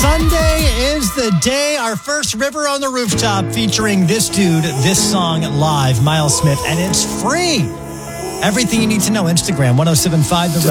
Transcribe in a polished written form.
Sunday is the day, our first River on the Rooftop featuring this dude, this song live, Miles Smith, and it's free. Everything you need to know, Instagram, 1075 The